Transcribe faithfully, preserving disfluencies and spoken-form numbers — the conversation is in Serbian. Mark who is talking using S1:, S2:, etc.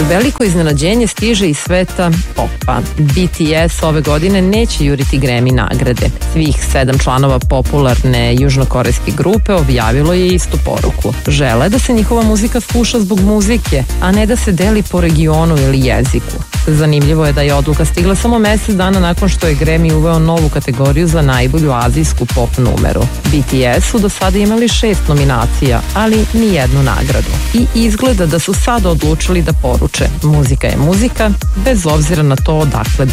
S1: Veliko iznenađenje stiže iz sveta popa. B T S ove godine neće juriti Grammy nagrade. Svih sedam članova popularne južnokorejske grupe objavilo je istu poruku. Žele da se njihova muzika sluša zbog muzike, a ne da se deli po regionu ili jeziku. Zanimljivo je da je odluka stigla samo mesec dana nakon što je Grammy uveo novu kategoriju za najbolju azijsku pop numeru. B T S su do sada imali šest nominacija, ali ni jednu nagradu. I izgleda da su sada odlučili da poruče: muzika je muzika, bez obzira na to odakle